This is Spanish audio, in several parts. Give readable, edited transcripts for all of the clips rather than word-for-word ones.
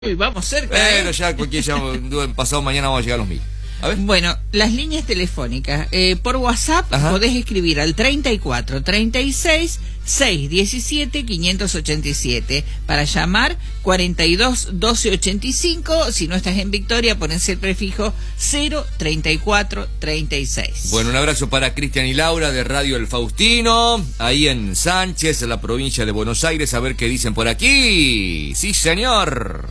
Uy, vamos cerca. Pero ya pasado mañana vamos a llegar a los 1000. A ver. Bueno, las líneas telefónicas. Por WhatsApp podés escribir al 34 36 617 587. Para llamar 42 12 85. Si no estás en Victoria, ponés el prefijo 034 36. Bueno, un abrazo para Cristian y Laura de Radio El Faustino, ahí en Sánchez, en la provincia de Buenos Aires, a ver qué dicen por aquí. Sí, señor.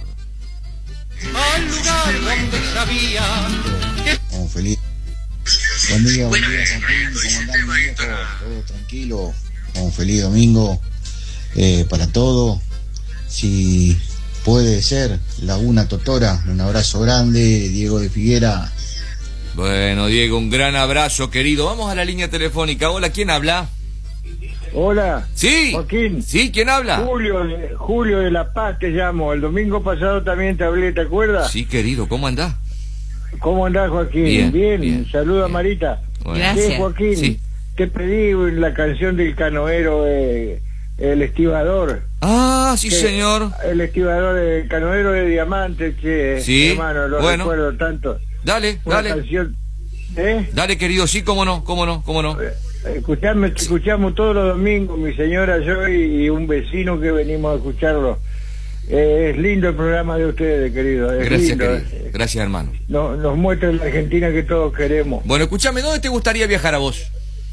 Al lugar donde sabía que... Feliz. Buen día, Joaquín. ¿Cómo andamos, viejo? Todo tranquilo. Un feliz domingo para todos. Si puede ser, Laguna Totora. Un abrazo grande, Diego de Figuera. Bueno, Diego, un gran abrazo, querido. Vamos a la línea telefónica. Hola, ¿quién habla? Hola. Sí. Joaquín. Sí, ¿quién habla? Julio de La Paz te llamo. El domingo pasado también te hablé, ¿te acuerdas? Sí, querido, ¿cómo andás? ¿Cómo andás, Joaquín? Bien. Saluda, bien. Marita. Bueno. Gracias. Joaquín, Sí. te pedí la canción del canoero, el estibador. Ah, sí, señor. El estibador, el canoero de diamantes, che. Sí, Hermano, lo bueno. recuerdo tanto. Dale. Una canción, Dale, querido, sí, cómo no. Escuchamos todos los domingos, mi señora, yo y un vecino que venimos a escucharlo. Es lindo el programa de ustedes, querido. Gracias, lindo. querido. Gracias, hermano. Nos muestra la Argentina que todos queremos. Bueno, escúchame, ¿dónde te gustaría viajar a vos?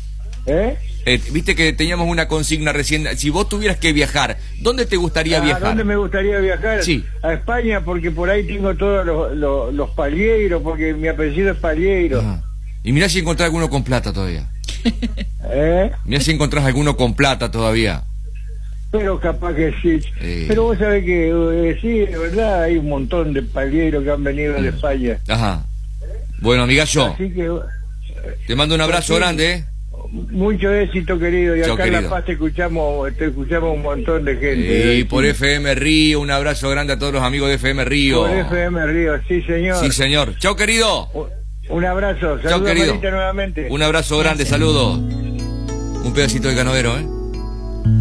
Viste que teníamos una consigna recién. Si vos tuvieras que viajar, ¿dónde te gustaría viajar? ¿A dónde me gustaría viajar? Sí. A España, porque por ahí tengo todos los Palleiros, porque mi apellido es Palleiro. Ajá. Y mirá si encontrás alguno con plata todavía. Mirá si encontrás alguno con plata todavía. Pero capaz que sí. Pero vos sabés que sí, de verdad, hay un montón de Palleiros que han venido de España. Ajá. Bueno, amigallo, Así que te mando un abrazo grande, mucho éxito, querido. Y Chau, acá querido. en La Paz te escuchamos un montón de gente. Y por FM Río, un abrazo grande a todos los amigos de FM Río. Por FM Río, sí, señor. Sí, señor. Chau, querido. Un abrazo. Chau, Saludos, querido. Marita, nuevamente. Un abrazo grande, saludos. Un pedacito de canoero,